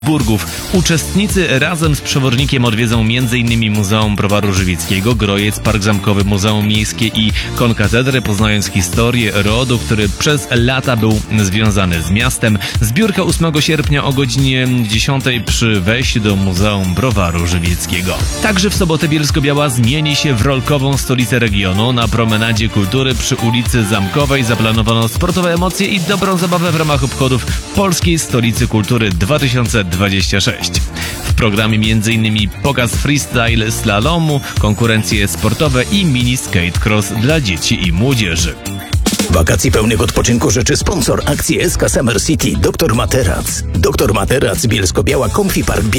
Burgów. Uczestnicy razem z przewodnikiem odwiedzą m.in. Muzeum Browaru Żywieckiego, Grojec, Park Zamkowy, Muzeum Miejskie i Konkatedrę, poznając historię rodu, który przez lata był związany z miastem. Zbiórka 8 sierpnia o godzinie 10 przy wejściu do Muzeum Browaru Żywieckiego. Także w sobotę Bielsko-Biała zmieni się w rolkową stolicę regionu. Na Promenadzie Kultury przy ulicy Zamkowej zaplanowano sportowe emocje i dobrą zabawę w ramach obchodów Polskiej Stolicy Kultury 2026. W programie m.in. pokaz freestyle slalomu, konkurencje sportowe i mini skate cross dla dzieci i młodzieży. Wakacji pełnych odpoczynku życzy sponsor akcji SK Summer City Dr. Materac. Dr. Materac, Bielsko-Biała, Comfy Park Biel.